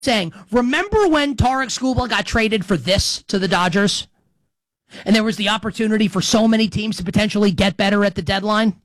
saying, remember when Tarik Skubal got traded for this to the Dodgers? And there was the opportunity for so many teams to potentially get better at the deadline?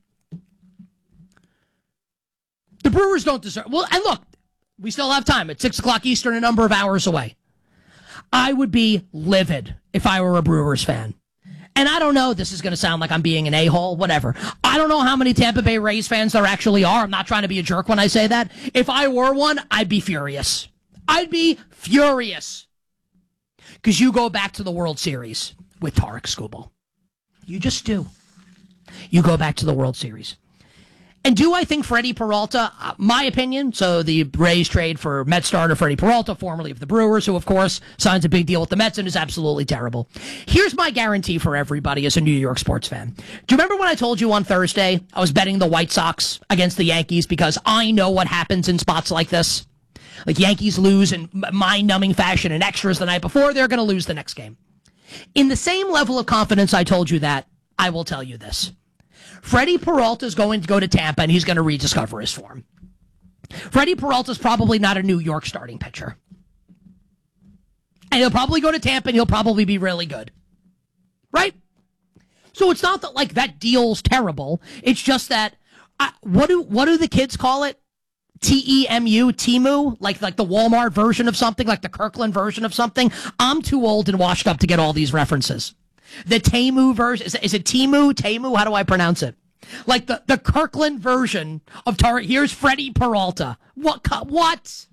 The Brewers don't deserve... Well, and look, we still have time. It's 6 o'clock Eastern, a number of hours away. I would be livid if I were a Brewers fan. And I don't know, this is going to sound like I'm being an a-hole, whatever. I don't know how many Tampa Bay Rays fans there actually are. I'm not trying to be a jerk when I say that. If I were one, I'd be furious. I'd be furious. Because you go back to the World Series with Tarik Skubal. You just do. You go back to the World Series. And do I think Freddie Peralta, my opinion, so the Rays trade for Mets starter Freddie Peralta, formerly of the Brewers, who, of course, signs a big deal with the Mets and is absolutely terrible. Here's my guarantee for everybody as a New York sports fan. Do you remember when I told you on Thursday I was betting the White Sox against the Yankees because I know what happens in spots like this? Like Yankees lose in mind-numbing fashion and extras the night before, they're going to lose the next game. In the same level of confidence I told you that, I will tell you this. Freddie Peralta is going to go to Tampa, and he's going to rediscover his form. Freddie Peralta is probably not a New York starting pitcher. And he'll probably go to Tampa, and he'll probably be really good. Right? So it's not that, like, that deal's terrible. It's just that, what do the kids call it? T-E-M-U, Temu? Like the Walmart version of something? Like the Kirkland version of something? I'm too old and washed up to get all these references. The Temu version, is it Temu? Temu? How do I pronounce it? Like the Kirkland version of Tarik. Here's Freddie Peralta. What?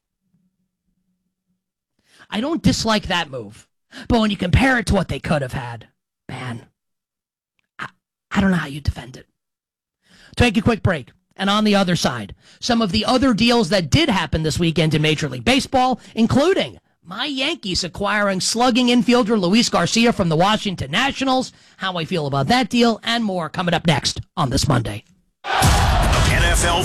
I don't dislike that move. But when you compare it to what they could have had, man, I don't know how you defend it. Take a quick break. And on the other side, some of the other deals that did happen this weekend in Major League Baseball, including my Yankees acquiring slugging infielder Luis Garcia from the Washington Nationals, how I feel about that deal, and more coming up next on this Monday. NFL